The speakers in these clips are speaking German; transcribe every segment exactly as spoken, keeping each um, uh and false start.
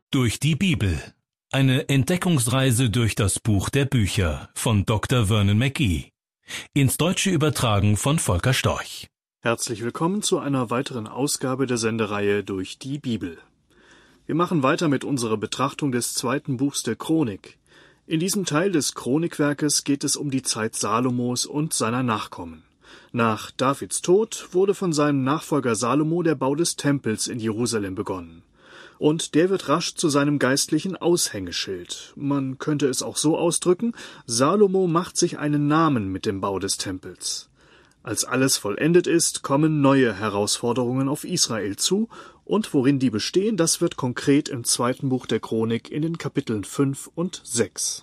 Durch die Bibel. Eine Entdeckungsreise durch das Buch der Bücher von Doktor Vernon McGee. Ins Deutsche übertragen von Volker Storch. Herzlich willkommen zu einer weiteren Ausgabe der Sendereihe Durch die Bibel. Wir machen weiter mit unserer Betrachtung des zweiten Buchs der Chronik. In diesem Teil des Chronikwerkes geht es um die Zeit Salomos und seiner Nachkommen. Nach Davids Tod wurde von seinem Nachfolger Salomo der Bau des Tempels in Jerusalem begonnen. Und der wird rasch zu seinem geistlichen Aushängeschild. Man könnte es auch so ausdrücken, Salomo macht sich einen Namen mit dem Bau des Tempels. Als alles vollendet ist, kommen neue Herausforderungen auf Israel zu, und worin die bestehen, das wird konkret im zweiten Buch der Chronik in den Kapiteln fünf und sechs.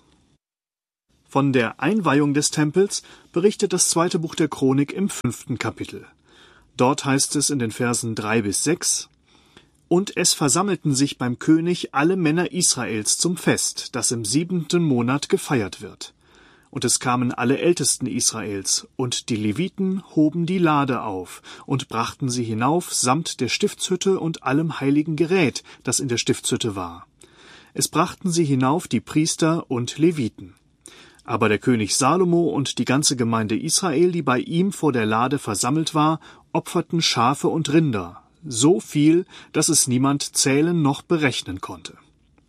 Von der Einweihung des Tempels berichtet das zweite Buch der Chronik im fünften Kapitel. Dort heißt es in den Versen drei bis sechs: Und es versammelten sich beim König alle Männer Israels zum Fest, das im siebenten Monat gefeiert wird. Und es kamen alle Ältesten Israels, und die Leviten hoben die Lade auf und brachten sie hinauf samt der Stiftshütte und allem heiligen Gerät, das in der Stiftshütte war. Es brachten sie hinauf die Priester und Leviten. Aber der König Salomo und die ganze Gemeinde Israel, die bei ihm vor der Lade versammelt war, opferten Schafe und Rinder, so viel, dass es niemand zählen noch berechnen konnte.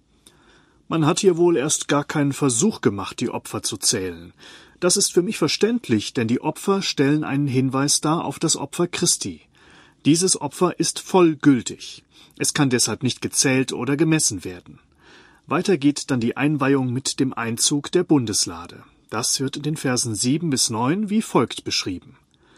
Man hat hier wohl erst gar keinen Versuch gemacht, die Opfer zu zählen. Das ist für mich verständlich, denn die Opfer stellen einen Hinweis dar auf das Opfer Christi. Dieses Opfer ist vollgültig. Es kann deshalb nicht gezählt oder gemessen werden. Weiter geht dann die Einweihung mit dem Einzug der Bundeslade. Das wird in den Versen sieben bis neun wie folgt beschrieben.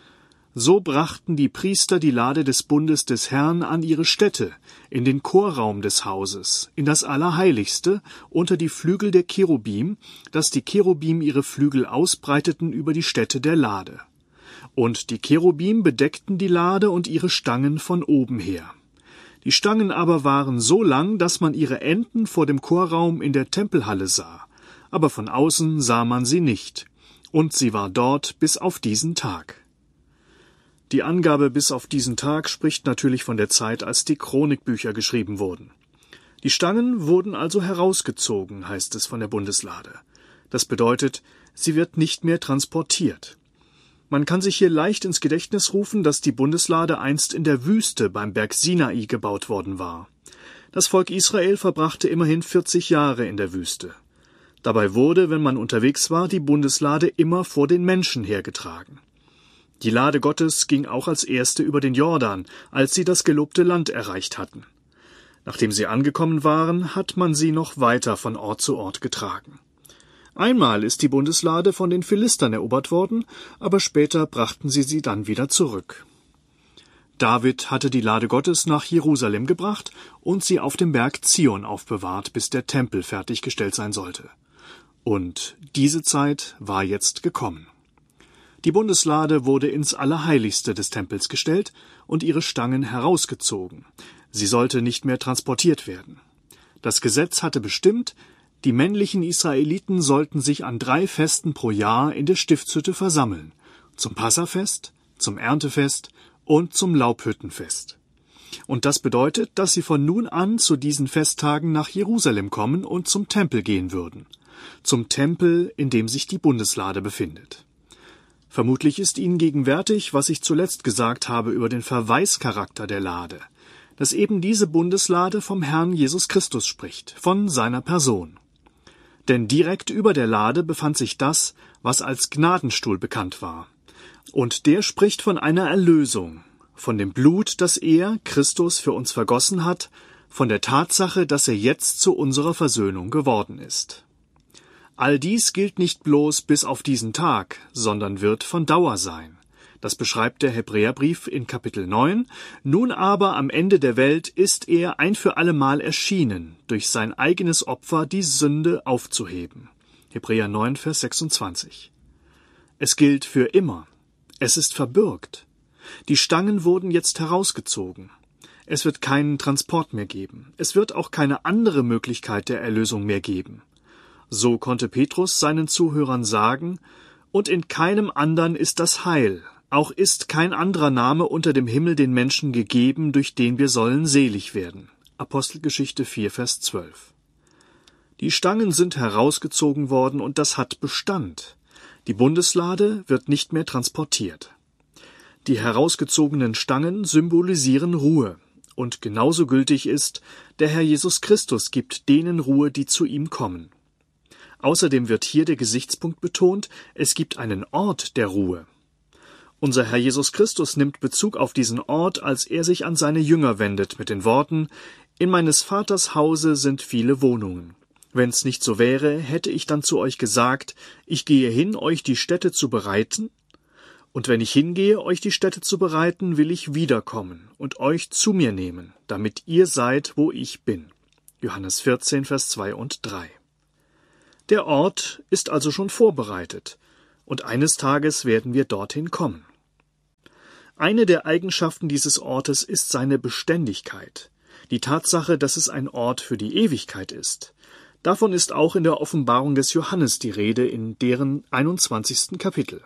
So brachten die Priester die Lade des Bundes des Herrn an ihre Stätte, in den Chorraum des Hauses, in das Allerheiligste, unter die Flügel der Cherubim, dass die Cherubim ihre Flügel ausbreiteten über die Stätte der Lade. Und die Cherubim bedeckten die Lade und ihre Stangen von oben her. Die Stangen aber waren so lang, dass man ihre Enden vor dem Chorraum in der Tempelhalle sah, aber von außen sah man sie nicht, und sie war dort bis auf diesen Tag. Die Angabe bis auf diesen Tag spricht natürlich von der Zeit, als die Chronikbücher geschrieben wurden. Die Stangen wurden also herausgezogen, heißt es von der Bundeslade. Das bedeutet, sie wird nicht mehr transportiert. Man kann sich hier leicht ins Gedächtnis rufen, dass die Bundeslade einst in der Wüste beim Berg Sinai gebaut worden war. Das Volk Israel verbrachte immerhin vierzig Jahre in der Wüste. Dabei wurde, wenn man unterwegs war, die Bundeslade immer vor den Menschen hergetragen. Die Lade Gottes ging auch als erste über den Jordan, als sie das gelobte Land erreicht hatten. Nachdem sie angekommen waren, hat man sie noch weiter von Ort zu Ort getragen. Einmal ist die Bundeslade von den Philistern erobert worden, aber später brachten sie sie dann wieder zurück. David hatte die Lade Gottes nach Jerusalem gebracht und sie auf dem Berg Zion aufbewahrt, bis der Tempel fertiggestellt sein sollte. Und diese Zeit war jetzt gekommen. Die Bundeslade wurde ins Allerheiligste des Tempels gestellt und ihre Stangen herausgezogen. Sie sollte nicht mehr transportiert werden. Das Gesetz hatte bestimmt, die männlichen Israeliten sollten sich an drei Festen pro Jahr in der Stiftshütte versammeln: zum Passafest, zum Erntefest und zum Laubhüttenfest. Und das bedeutet, dass sie von nun an zu diesen Festtagen nach Jerusalem kommen und zum Tempel gehen würden. Zum Tempel, in dem sich die Bundeslade befindet. Vermutlich ist Ihnen gegenwärtig, was ich zuletzt gesagt habe über den Verweischarakter der Lade, dass eben diese Bundeslade vom Herrn Jesus Christus spricht, von seiner Person. Denn direkt über der Lade befand sich das, was als Gnadenstuhl bekannt war. Und der spricht von einer Erlösung, von dem Blut, das er, Christus, für uns vergossen hat, von der Tatsache, dass er jetzt zu unserer Versöhnung geworden ist. All dies gilt nicht bloß bis auf diesen Tag, sondern wird von Dauer sein. Das beschreibt der Hebräerbrief in Kapitel neun. Nun aber am Ende der Welt ist er ein für allemal erschienen, durch sein eigenes Opfer die Sünde aufzuheben. Hebräer neun, Vers sechsundzwanzig. Es gilt für immer. Es ist verbürgt. Die Stangen wurden jetzt herausgezogen. Es wird keinen Transport mehr geben. Es wird auch keine andere Möglichkeit der Erlösung mehr geben. So konnte Petrus seinen Zuhörern sagen: Und in keinem anderen ist das Heil, auch ist kein anderer Name unter dem Himmel den Menschen gegeben, durch den wir sollen selig werden. Apostelgeschichte vier, Vers zwölf. Die Stangen sind herausgezogen worden und das hat Bestand. Die Bundeslade wird nicht mehr transportiert. Die herausgezogenen Stangen symbolisieren Ruhe. Und genauso gültig ist, der Herr Jesus Christus gibt denen Ruhe, die zu ihm kommen. Außerdem wird hier der Gesichtspunkt betont, es gibt einen Ort der Ruhe. Unser Herr Jesus Christus nimmt Bezug auf diesen Ort, als er sich an seine Jünger wendet mit den Worten: In meines Vaters Hause sind viele Wohnungen. Wenn's nicht so wäre, hätte ich dann zu euch gesagt, ich gehe hin, euch die Stätte zu bereiten. Und wenn ich hingehe, euch die Stätte zu bereiten, will ich wiederkommen und euch zu mir nehmen, damit ihr seid, wo ich bin. Johannes vierzehn, Vers zwei und drei. Der Ort ist also schon vorbereitet, und eines Tages werden wir dorthin kommen. Eine der Eigenschaften dieses Ortes ist seine Beständigkeit, die Tatsache, dass es ein Ort für die Ewigkeit ist. Davon ist auch in der Offenbarung des Johannes die Rede in deren einundzwanzigsten Kapitel.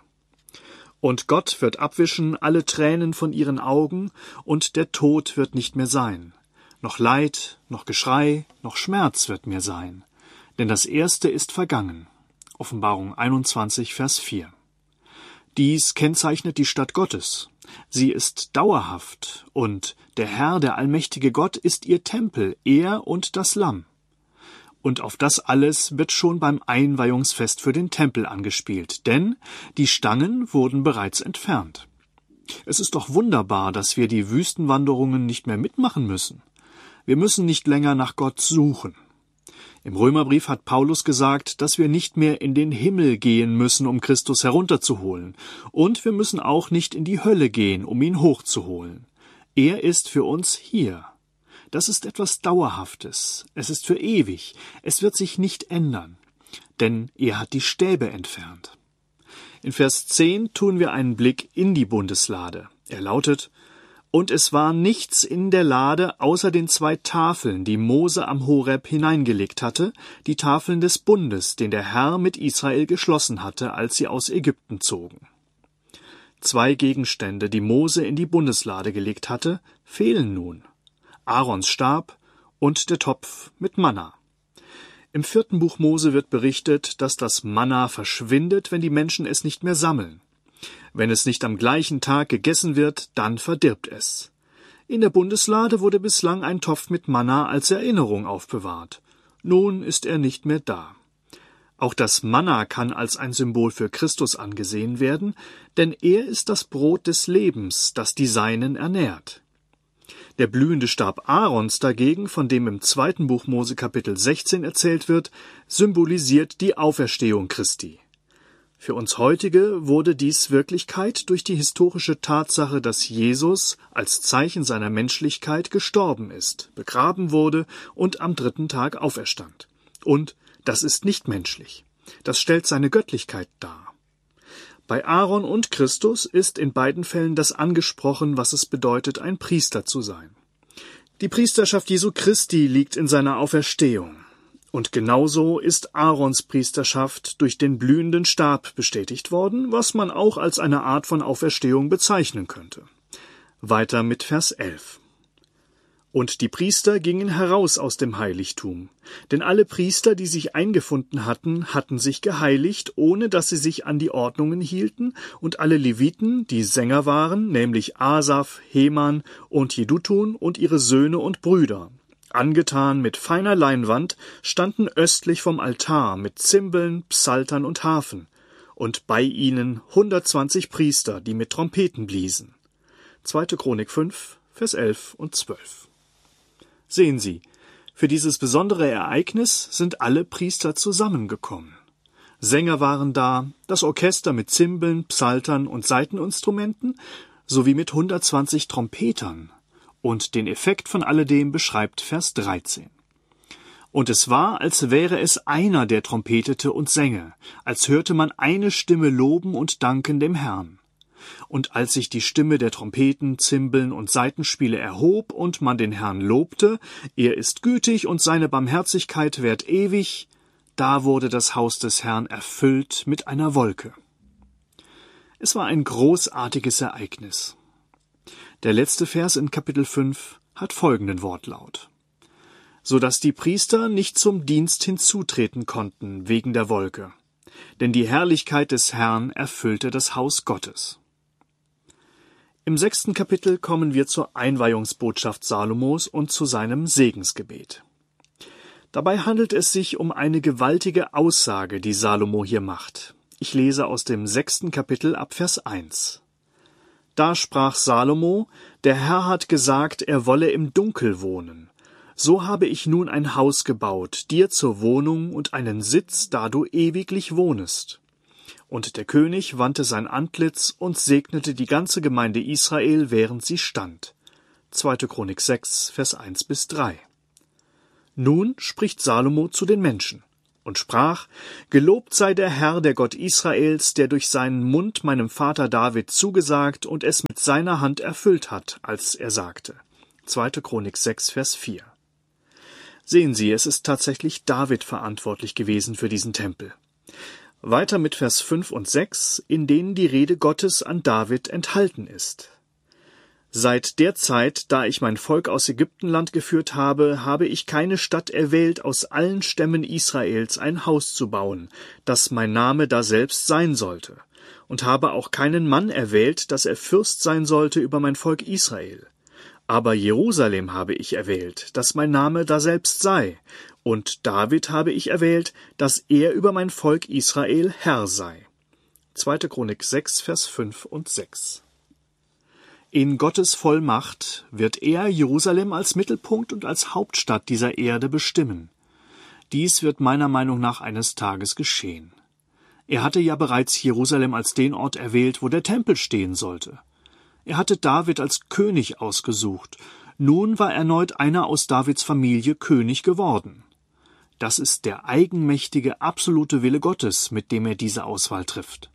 Und Gott wird abwischen alle Tränen von ihren Augen, und der Tod wird nicht mehr sein. Noch Leid, noch Geschrei, noch Schmerz wird mehr sein. Denn das Erste ist vergangen. Offenbarung einundzwanzig, Vers vier. Dies kennzeichnet die Stadt Gottes. Sie ist dauerhaft, und der Herr, der allmächtige Gott, ist ihr Tempel, er und das Lamm. Und auf das alles wird schon beim Einweihungsfest für den Tempel angespielt, denn die Stangen wurden bereits entfernt. Es ist doch wunderbar, dass wir die Wüstenwanderungen nicht mehr mitmachen müssen. Wir müssen nicht länger nach Gott suchen. Im Römerbrief hat Paulus gesagt, dass wir nicht mehr in den Himmel gehen müssen, um Christus herunterzuholen. Und wir müssen auch nicht in die Hölle gehen, um ihn hochzuholen. Er ist für uns hier. Das ist etwas Dauerhaftes. Es ist für ewig. Es wird sich nicht ändern. Denn er hat die Stäbe entfernt. In Vers zehn tun wir einen Blick in die Bundeslade. Er lautet: Und es war nichts in der Lade außer den zwei Tafeln, die Mose am Horeb hineingelegt hatte, die Tafeln des Bundes, den der Herr mit Israel geschlossen hatte, als sie aus Ägypten zogen. Zwei Gegenstände, die Mose in die Bundeslade gelegt hatte, fehlen nun: Aarons Stab und der Topf mit Manna. Im vierten Buch Mose wird berichtet, dass das Manna verschwindet, wenn die Menschen es nicht mehr sammeln. Wenn es nicht am gleichen Tag gegessen wird, dann verdirbt es. In der Bundeslade wurde bislang ein Topf mit Manna als Erinnerung aufbewahrt. Nun ist er nicht mehr da. Auch das Manna kann als ein Symbol für Christus angesehen werden, denn er ist das Brot des Lebens, das die Seinen ernährt. Der blühende Stab Aarons dagegen, von dem im zweiten Buch Mose Kapitel sechzehn erzählt wird, symbolisiert die Auferstehung Christi. Für uns heutige wurde dies Wirklichkeit durch die historische Tatsache, dass Jesus als Zeichen seiner Menschlichkeit gestorben ist, begraben wurde und am dritten Tag auferstand. Und das ist nicht menschlich. Das stellt seine Göttlichkeit dar. Bei Aaron und Christus ist in beiden Fällen das angesprochen, was es bedeutet, ein Priester zu sein. Die Priesterschaft Jesu Christi liegt in seiner Auferstehung. Und genauso ist Aarons Priesterschaft durch den blühenden Stab bestätigt worden, was man auch als eine Art von Auferstehung bezeichnen könnte. Weiter mit Vers elf. Und die Priester gingen heraus aus dem Heiligtum, denn alle Priester, die sich eingefunden hatten, hatten sich geheiligt, ohne dass sie sich an die Ordnungen hielten, und alle Leviten, die Sänger waren, nämlich Asaf, Heman und Jedutun und ihre Söhne und Brüder, angetan mit feiner Leinwand, standen östlich vom Altar mit Zimbeln, Psaltern und Harfen, und bei ihnen hundertzwanzig Priester, die mit Trompeten bliesen. zweite Chronik fünf, Vers elf und zwölf. Sehen Sie, für dieses besondere Ereignis sind alle Priester zusammengekommen. Sänger waren da, das Orchester mit Zimbeln, Psaltern und Saiteninstrumenten, sowie mit hundertzwanzig Trompetern. Und den Effekt von alledem beschreibt Vers dreizehn. Und es war, als wäre es einer, der trompetete und sänge, als hörte man eine Stimme loben und danken dem Herrn. Und als sich die Stimme der Trompeten, Zimbeln und Saitenspiele erhob und man den Herrn lobte, er ist gütig und seine Barmherzigkeit währt ewig, da wurde das Haus des Herrn erfüllt mit einer Wolke. Es war ein großartiges Ereignis. Der letzte Vers in Kapitel fünf hat folgenden Wortlaut. so dass die Priester nicht zum Dienst hinzutreten konnten wegen der Wolke. Denn die Herrlichkeit des Herrn erfüllte das Haus Gottes. Im sechsten Kapitel kommen wir zur Einweihungsbotschaft Salomos und zu seinem Segensgebet. Dabei handelt es sich um eine gewaltige Aussage, die Salomo hier macht. Ich lese aus dem sechsten Kapitel ab Vers eins. Da sprach Salomo: Der Herr hat gesagt, er wolle im Dunkel wohnen. So habe ich nun ein Haus gebaut, dir zur Wohnung und einen Sitz, da du ewiglich wohnest. Und der König wandte sein Antlitz und segnete die ganze Gemeinde Israel, während sie stand. zweite Chronik sechs, Vers eins bis drei. Nun spricht Salomo zu den Menschen und sprach: Gelobt sei der Herr, der Gott Israels, der durch seinen Mund meinem Vater David zugesagt und es mit seiner Hand erfüllt hat, als er sagte. zweite Chronik sechs, Vers vier. Sehen Sie, es ist tatsächlich David verantwortlich gewesen für diesen Tempel. Weiter mit Vers fünf und sechs, in denen die Rede Gottes an David enthalten ist. Seit der Zeit, da ich mein Volk aus Ägyptenland geführt habe, habe ich keine Stadt erwählt, aus allen Stämmen Israels ein Haus zu bauen, dass mein Name daselbst sein sollte, und habe auch keinen Mann erwählt, dass er Fürst sein sollte über mein Volk Israel. Aber Jerusalem habe ich erwählt, dass mein Name daselbst sei, und David habe ich erwählt, dass er über mein Volk Israel Herr sei. zweite Chronik sechs, Vers fünf und sechs. In Gottes Vollmacht wird er Jerusalem als Mittelpunkt und als Hauptstadt dieser Erde bestimmen. Dies wird meiner Meinung nach eines Tages geschehen. Er hatte ja bereits Jerusalem als den Ort erwählt, wo der Tempel stehen sollte. Er hatte David als König ausgesucht. Nun war erneut einer aus Davids Familie König geworden. Das ist der eigenmächtige, absolute Wille Gottes, mit dem er diese Auswahl trifft.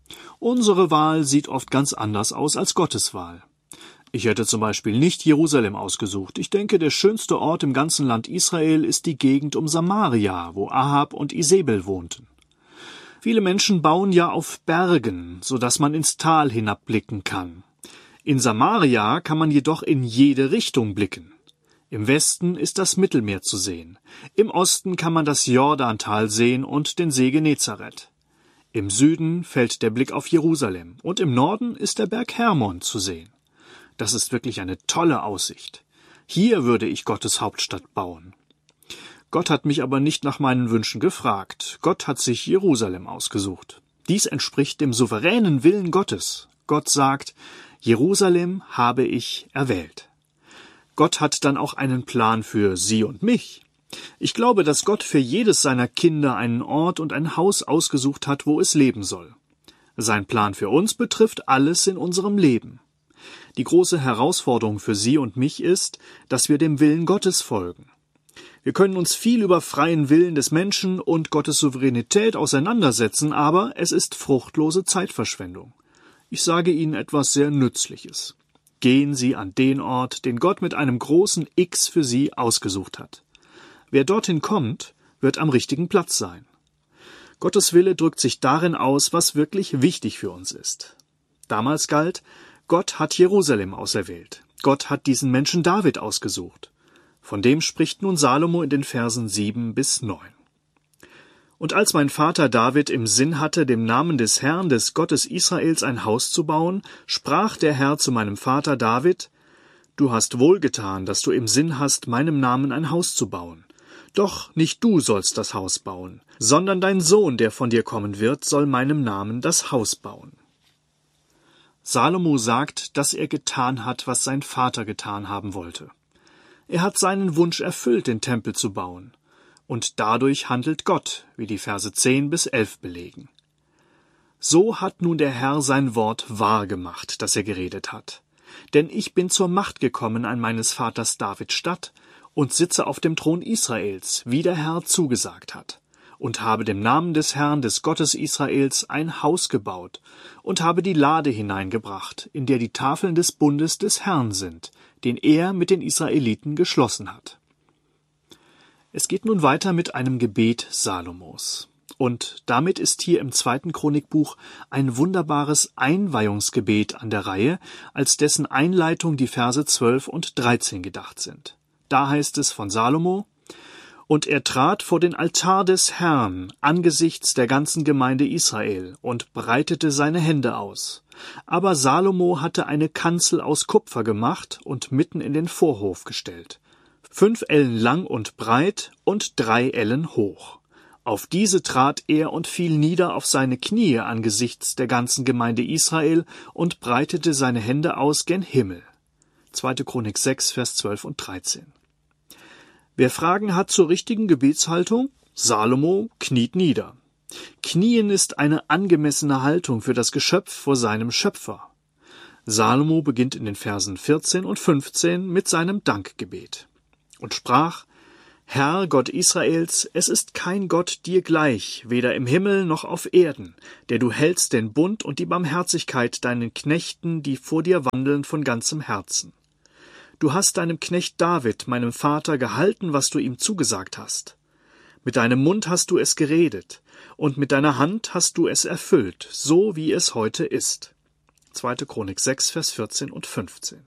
Unsere Wahl sieht oft ganz anders aus als Gottes Wahl. Ich hätte zum Beispiel nicht Jerusalem ausgesucht. Ich denke, der schönste Ort im ganzen Land Israel ist die Gegend um Samaria, wo Ahab und Isebel wohnten. Viele Menschen bauen ja auf Bergen, so dass man ins Tal hinabblicken kann. In Samaria kann man jedoch in jede Richtung blicken. Im Westen ist das Mittelmeer zu sehen. Im Osten kann man das Jordantal sehen und den See Genezareth. Im Süden fällt der Blick auf Jerusalem und im Norden ist der Berg Hermon zu sehen. Das ist wirklich eine tolle Aussicht. Hier würde ich Gottes Hauptstadt bauen. Gott hat mich aber nicht nach meinen Wünschen gefragt. Gott hat sich Jerusalem ausgesucht. Dies entspricht dem souveränen Willen Gottes. Gott sagt: Jerusalem habe ich erwählt. Gott hat dann auch einen Plan für Sie und mich. Ich glaube, dass Gott für jedes seiner Kinder einen Ort und ein Haus ausgesucht hat, wo es leben soll. Sein Plan für uns betrifft alles in unserem Leben. Die große Herausforderung für Sie und mich ist, dass wir dem Willen Gottes folgen. Wir können uns viel über freien Willen des Menschen und Gottes Souveränität auseinandersetzen, aber es ist fruchtlose Zeitverschwendung. Ich sage Ihnen etwas sehr Nützliches. Gehen Sie an den Ort, den Gott mit einem großen X für Sie ausgesucht hat. Wer dorthin kommt, wird am richtigen Platz sein. Gottes Wille drückt sich darin aus, was wirklich wichtig für uns ist. Damals galt: Gott hat Jerusalem auserwählt. Gott hat diesen Menschen David ausgesucht. Von dem spricht nun Salomo in den Versen sieben bis neun. Und als mein Vater David im Sinn hatte, dem Namen des Herrn, des Gottes Israels, ein Haus zu bauen, sprach der Herr zu meinem Vater David: Du hast wohlgetan, dass du im Sinn hast, meinem Namen ein Haus zu bauen. Doch nicht du sollst das Haus bauen, sondern dein Sohn, der von dir kommen wird, soll meinem Namen das Haus bauen. Salomo sagt, dass er getan hat, was sein Vater getan haben wollte. Er hat seinen Wunsch erfüllt, den Tempel zu bauen. Und dadurch handelt Gott, wie die Verse zehn bis elf belegen. So hat nun der Herr sein Wort wahr gemacht, das er geredet hat. Denn ich bin zur Macht gekommen an meines Vaters David Statt und sitze auf dem Thron Israels, wie der Herr zugesagt hat, und habe dem Namen des Herrn, des Gottes Israels, ein Haus gebaut und habe die Lade hineingebracht, in der die Tafeln des Bundes des Herrn sind, den er mit den Israeliten geschlossen hat. Es geht nun weiter mit einem Gebet Salomos. Und damit ist hier im zweiten Chronikbuch ein wunderbares Einweihungsgebet an der Reihe, als dessen Einleitung die Verse zwölf und dreizehn gedacht sind. Da heißt es von Salomo: Und er trat vor den Altar des Herrn angesichts der ganzen Gemeinde Israel und breitete seine Hände aus. Aber Salomo hatte eine Kanzel aus Kupfer gemacht und mitten in den Vorhof gestellt, fünf Ellen lang und breit und drei Ellen hoch. Auf diese trat er und fiel nieder auf seine Knie angesichts der ganzen Gemeinde Israel und breitete seine Hände aus gen Himmel. zweite. Chronik sechs, Vers zwölf und dreizehn. Wer Fragen hat zur richtigen Gebetshaltung? Salomo kniet nieder. Knien ist eine angemessene Haltung für das Geschöpf vor seinem Schöpfer. Salomo beginnt in den Versen vierzehn und fünfzehn mit seinem Dankgebet und sprach: Herr Gott Israels, es ist kein Gott dir gleich, weder im Himmel noch auf Erden, der du hältst den Bund und die Barmherzigkeit deinen Knechten, die vor dir wandeln von ganzem Herzen. Du hast deinem Knecht David, meinem Vater, gehalten, was du ihm zugesagt hast. Mit deinem Mund hast du es geredet, und mit deiner Hand hast du es erfüllt, so wie es heute ist. zweite. Chronik sechs, Vers vierzehn und fünfzehn.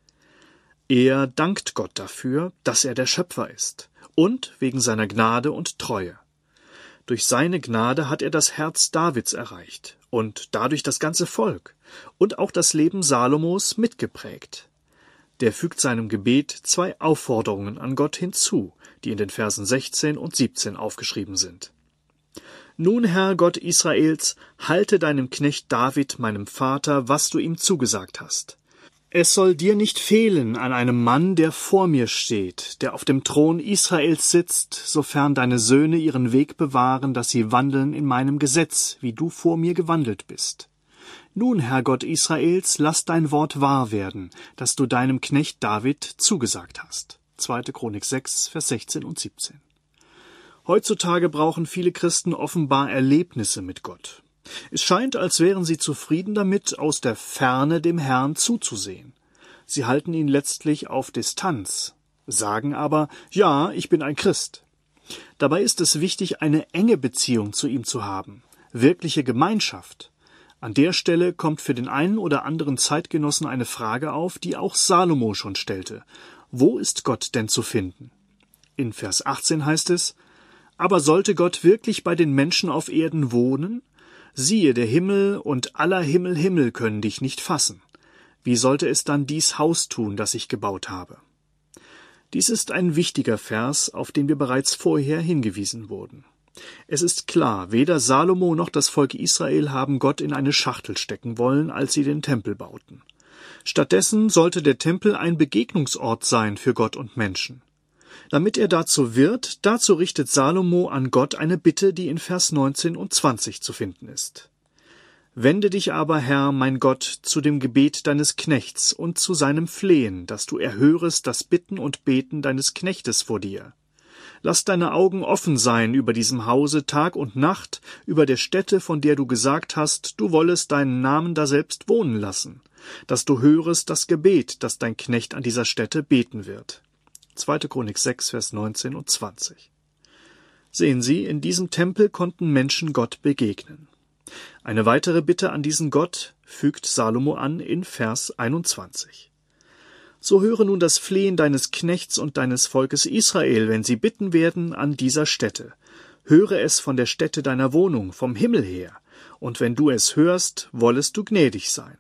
Er dankt Gott dafür, dass er der Schöpfer ist, und wegen seiner Gnade und Treue. Durch seine Gnade hat er das Herz Davids erreicht und dadurch das ganze Volk und auch das Leben Salomos mitgeprägt. Der fügt seinem Gebet zwei Aufforderungen an Gott hinzu, die in den Versen sechzehn und siebzehn aufgeschrieben sind. Nun, Herr Gott Israels, halte deinem Knecht David, meinem Vater, was du ihm zugesagt hast. Es soll dir nicht fehlen an einem Mann, der vor mir steht, der auf dem Thron Israels sitzt, sofern deine Söhne ihren Weg bewahren, dass sie wandeln in meinem Gesetz, wie du vor mir gewandelt bist. Nun, Herr Gott Israels, lass dein Wort wahr werden, das du deinem Knecht David zugesagt hast. zweite. Chronik sechs, Vers sechzehn und siebzehn. Heutzutage brauchen viele Christen offenbar Erlebnisse mit Gott. Es scheint, als wären sie zufrieden damit, aus der Ferne dem Herrn zuzusehen. Sie halten ihn letztlich auf Distanz, sagen aber, ja, ich bin ein Christ. Dabei ist es wichtig, eine enge Beziehung zu ihm zu haben, wirkliche Gemeinschaft. An der Stelle kommt für den einen oder anderen Zeitgenossen eine Frage auf, die auch Salomo schon stellte. Wo ist Gott denn zu finden? In Vers achtzehn heißt es: Aber sollte Gott wirklich bei den Menschen auf Erden wohnen? Siehe, der Himmel und aller Himmel Himmel können dich nicht fassen. Wie sollte es dann dies Haus tun, das ich gebaut habe? Dies ist ein wichtiger Vers, auf den wir bereits vorher hingewiesen wurden. Es ist klar, weder Salomo noch das Volk Israel haben Gott in eine Schachtel stecken wollen, als sie den Tempel bauten. Stattdessen sollte der Tempel ein Begegnungsort sein für Gott und Menschen. Damit er dazu wird, dazu richtet Salomo an Gott eine Bitte, die in Vers neunzehn und zwanzig zu finden ist. Wende dich aber, Herr, mein Gott, zu dem Gebet deines Knechts und zu seinem Flehen, dass du erhörest das Bitten und Beten deines Knechtes vor dir. Lass deine Augen offen sein über diesem Hause Tag und Nacht, über der Stätte, von der du gesagt hast, du wollest deinen Namen daselbst wohnen lassen, dass du hörest das Gebet, das dein Knecht an dieser Stätte beten wird. zweite. Chronik sechs, Vers neunzehn und zwanzig. Sehen Sie, in diesem Tempel konnten Menschen Gott begegnen. Eine weitere Bitte an diesen Gott fügt Salomo an in Vers einundzwanzig. So höre nun das Flehen deines Knechts und deines Volkes Israel, wenn sie bitten werden an dieser Stätte. Höre es von der Stätte deiner Wohnung, vom Himmel her, und wenn du es hörst, wollest du gnädig sein.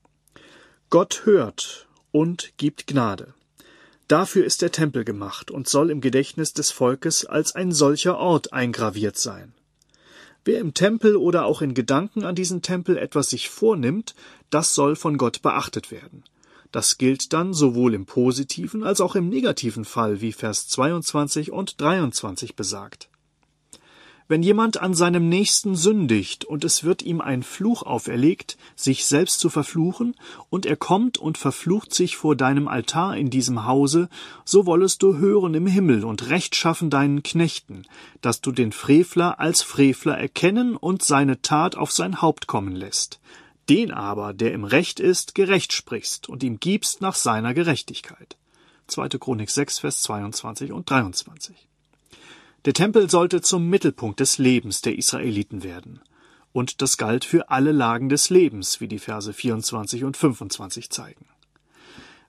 Gott hört und gibt Gnade. Dafür ist der Tempel gemacht und soll im Gedächtnis des Volkes als ein solcher Ort eingraviert sein. Wer im Tempel oder auch in Gedanken an diesen Tempel etwas sich vornimmt, das soll von Gott beachtet werden. Das gilt dann sowohl im positiven als auch im negativen Fall, wie Vers zweiundzwanzig und dreiundzwanzig besagt. Wenn jemand an seinem Nächsten sündigt und es wird ihm ein Fluch auferlegt, sich selbst zu verfluchen, und er kommt und verflucht sich vor deinem Altar in diesem Hause, so wollest du hören im Himmel und Recht schaffen deinen Knechten, dass du den Frevler als Frevler erkennen und seine Tat auf sein Haupt kommen lässt. Den aber, der im Recht ist, gerecht sprichst und ihm gibst nach seiner Gerechtigkeit. zweite. Chronik sechs, Vers zweiundzwanzig und dreiundzwanzig. Der Tempel sollte zum Mittelpunkt des Lebens der Israeliten werden. Und das galt für alle Lagen des Lebens, wie die Verse vierundzwanzig und fünfundzwanzig zeigen.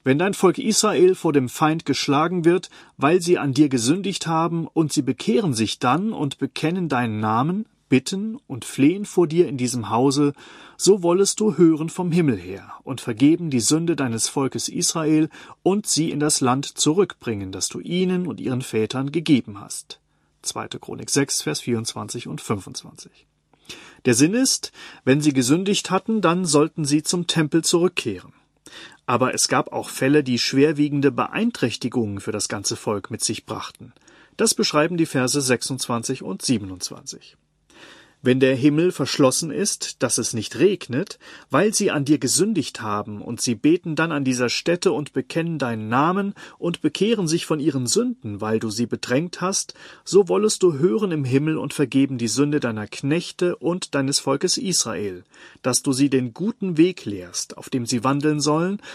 Wenn dein Volk Israel vor dem Feind geschlagen wird, weil sie an dir gesündigt haben, und sie bekehren sich dann und bekennen deinen Namen, bitten und flehen vor dir in diesem Hause, so wollest du hören vom Himmel her und vergeben die Sünde deines Volkes Israel und sie in das Land zurückbringen, das du ihnen und ihren Vätern gegeben hast. zweite. Chronik sechs, Vers vierundzwanzig und fünfundzwanzig. Der Sinn ist, wenn sie gesündigt hatten, dann sollten sie zum Tempel zurückkehren. Aber es gab auch Fälle, die schwerwiegende Beeinträchtigungen für das ganze Volk mit sich brachten. Das beschreiben die Verse sechsundzwanzig und siebenundzwanzig. Wenn der Himmel verschlossen ist, dass es nicht regnet, weil sie an dir gesündigt haben, und sie beten dann an dieser Stätte und bekennen deinen Namen und bekehren sich von ihren Sünden, weil du sie bedrängt hast, so wollest du hören im Himmel und vergeben die Sünde deiner Knechte und deines Volkes Israel, dass du sie den guten Weg lehrst, auf dem sie wandeln sollen,